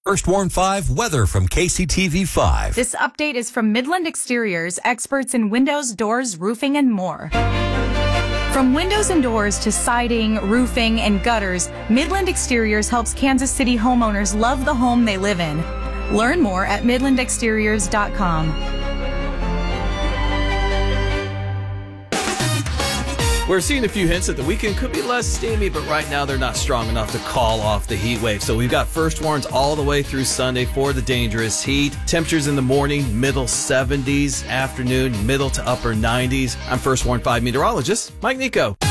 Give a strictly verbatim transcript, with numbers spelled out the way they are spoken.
First Warn five weather from K C T V five. This update is from Midland Exteriors, experts in windows, doors, roofing, and more. From windows and doors to siding, roofing, and gutters, Midland Exteriors helps Kansas City homeowners love the home they live in. Learn more at midland exteriors dot com. We're seeing a few hints that the weekend could be less steamy, but right now they're not strong enough to call off the heat wave. So we've got first warns all the way through Sunday for the dangerous heat. Temperatures in the morning, middle seventies, afternoon, middle to upper nineties. I'm First Warn five meteorologist Mike Nico.